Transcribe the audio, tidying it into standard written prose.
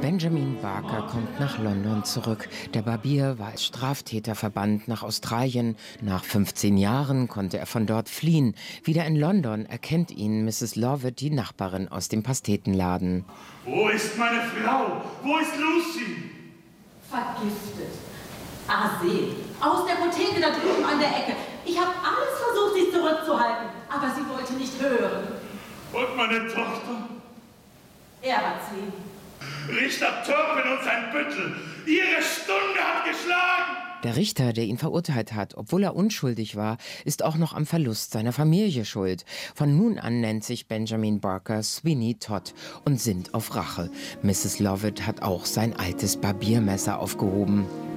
Benjamin Barker kommt nach London zurück. Der Barbier war als Straftäter verbannt nach Australien. Nach 15 Jahren konnte er von dort fliehen. Wieder in London erkennt ihn Mrs. Lovett, die Nachbarin aus dem Pastetenladen. Wo ist meine Frau? Wo ist Lucy? Vergiftet. Arsen. Aus der Apotheke da drüben an der Ecke. Ich habe alles versucht, sie zurückzuhalten, aber sie wollte nicht hören. Und meine Tochter? Er hat sie. Richter Turpin und sein Büttel. Ihre Stunde hat geschlagen. Der Richter, der ihn verurteilt hat, obwohl er unschuldig war, ist auch noch am Verlust seiner Familie schuld. Von nun an nennt sich Benjamin Barker Sweeney Todd und sinnt auf Rache. Mrs. Lovett hat auch sein altes Barbiermesser aufgehoben.